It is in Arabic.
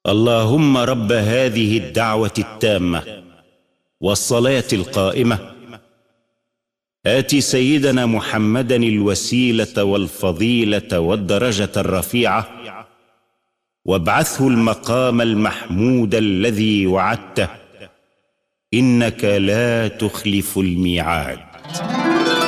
اللهم رب هذه الدعوة التامة والصلاة القائمة آت سيدنا محمدا الوسيلة والفضيلة والدرجة الرفيعة وابعثه المقام المحمود الذي وعدته إنك لا تخلف الميعاد.